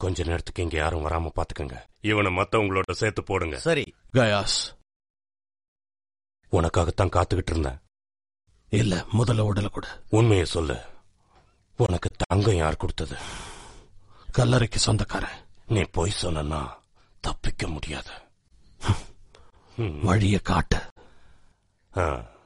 கொஞ்ச நேரத்துக்கு இங்க யாரும் வராம பாத்துக்கங்க. இவனை மத்தவங்களோட சேர்த்து போடுங்க. சரி. கயாஸ், உனக்காகத்தான் காத்துக்கிட்டு இருந்தேன். இல்ல, முதல்ல உடல கூட. உண்மையை சொல்லு, உனக்கு தங்கம் யார் கொடுத்தது? கல்லறைக்கு சொந்தக்காரன். நீ போய் சொன்னா தப்பிக்க முடியாது. வழிய காட்டு.